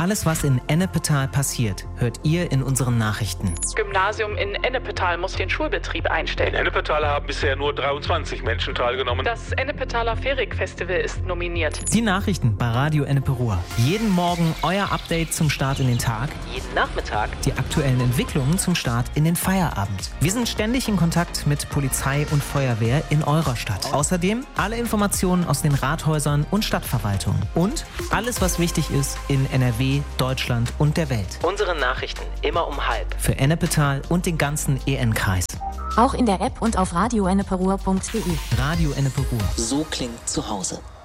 Alles, was in Ennepetal passiert, hört ihr in unseren Nachrichten. Das Gymnasium in Ennepetal muss den Schulbetrieb einstellen. In Ennepetal haben bisher nur 23 Menschen teilgenommen. Das Ennepetaler Ferik-Festival ist nominiert. Die Nachrichten bei Radio Enneperur. Jeden Morgen euer Update zum Start in den Tag. Jeden Nachmittag die aktuellen Entwicklungen zum Start in den Feierabend. Wir sind ständig in Kontakt mit Polizei und Feuerwehr in eurer Stadt. Außerdem alle Informationen aus den Rathäusern und Stadtverwaltungen. Und alles, was wichtig ist in NRW, Deutschland und der Welt. Unsere Nachrichten immer um 12:30. Für Ennepetal und den ganzen EN-Kreis. Auch in der App und auf radioenneperur.de. Radio Enneperur. So klingt zu Hause.